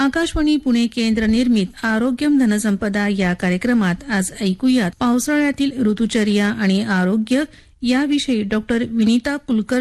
आकाशवाणी पुणे केंद्र निर्मित आरोग्यम धनसंपदा या कार्यक्रमात आज ऐकूयात पावसाळ्यातील ऋतुचर्या आणि आरोग्य याविषयी डॉक्टर विनीता कुलकर्णी